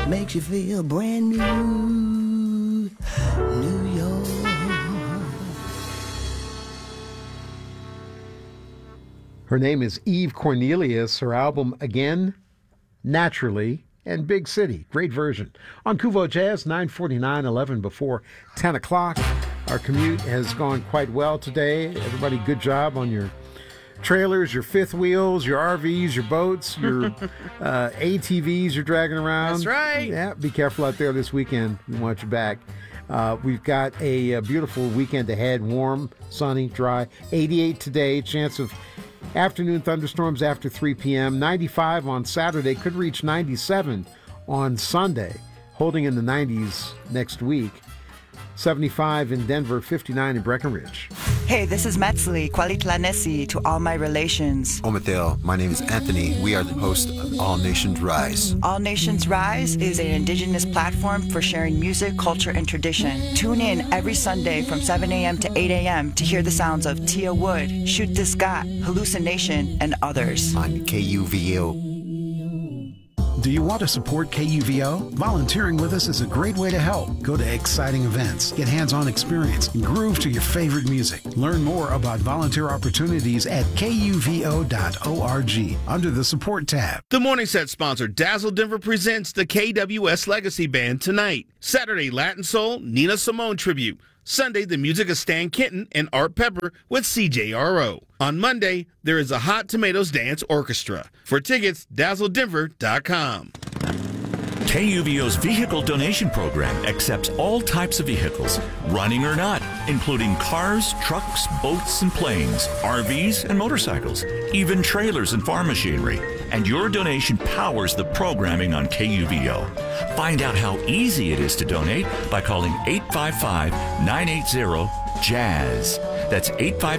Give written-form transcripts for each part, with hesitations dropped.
makes you feel brand new, New York. Her name is Eve Cornelius. Her album, Again, Naturally, and Big City. Great version. On Kuvo Jazz, 9:49, 11 before 10 o'clock. Our commute has gone quite well today. Everybody, good job on your trailers, your fifth wheels, your RVs, your boats, your ATVs you're dragging around. That's right. Yeah, be careful out there this weekend. We want you back. We've got a beautiful weekend ahead. Warm, sunny, dry. 88 today. Chance of afternoon thunderstorms after 3 p.m. 95 on Saturday. Could reach 97 on Sunday. Holding in the 90s next week. 75 in Denver, 59 in Breckenridge. Hey, this is Metzli, Kwalitlanesi to all my relations. Omathel, my name is Anthony. We are the host of All Nations Rise. All Nations Rise is an indigenous platform for sharing music, culture, and tradition. Tune in every Sunday from 7 a.m. to 8 a.m. to hear the sounds of Tia Wood, Shoot This Got, Hallucination, and others. On KUVO. Do you want to support KUVO? Volunteering with us is a great way to help. Go to exciting events, get hands-on experience, and groove to your favorite music. Learn more about volunteer opportunities at kuvo.org under the Support tab. The Morning Set sponsor Dazzle Denver presents the KWS Legacy Band tonight. Saturday, Latin Soul, Nina Simone tribute. Sunday, the music of Stan Kenton and Art Pepper with CJRO. On Monday, there is a Hot Tomatoes Dance Orchestra. For tickets, dazzledenver.com. KUVO's vehicle donation program accepts all types of vehicles, running or not, including cars, trucks, boats, and planes, RVs and motorcycles, even trailers and farm machinery. And your donation powers the programming on KUVO. Find out how easy it is to donate by calling 855-980-JAZZ. That's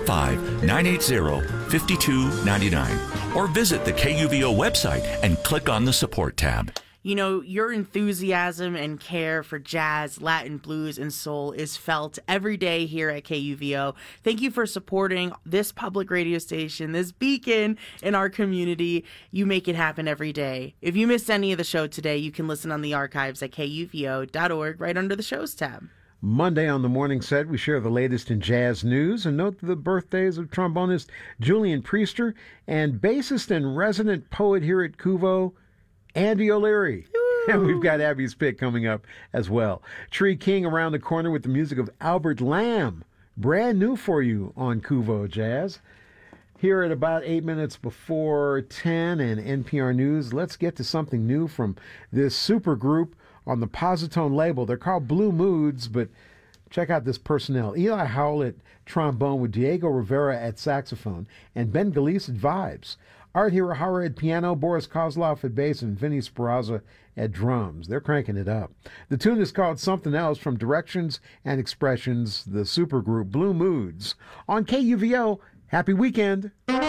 855-980-5299. Or visit the KUVO website and click on the Support tab. You know, your enthusiasm and care for jazz, Latin, blues, and soul is felt every day here at KUVO. Thank you for supporting this public radio station, this beacon in our community. You make it happen every day. If you missed any of the show today, you can listen on the archives at kuvo.org right under the shows tab. Monday on the Morning Set, we share the latest in jazz news and note the birthdays of trombonist Julian Priester and bassist and resident poet here at Kuvo, Andy O'Leary. And we've got Abby's Pick coming up as well. Tree King around the corner with the music of Albert Lamb. Brand new for you on Kuvo Jazz. Here at about 8 minutes before 10 and NPR News, let's get to something new from this super group on the Positone label. They're called Blue Moods, but check out this personnel. Eli Howell at trombone with Diego Rivera at saxophone and Ben Galice at vibes. Art Hirahara at piano, Boris Kozlov at bass, and Vinny Speraza at drums. They're cranking it up. The tune is called Something Else from Directions and Expressions, the supergroup Blue Moods. On KUVO, happy weekend.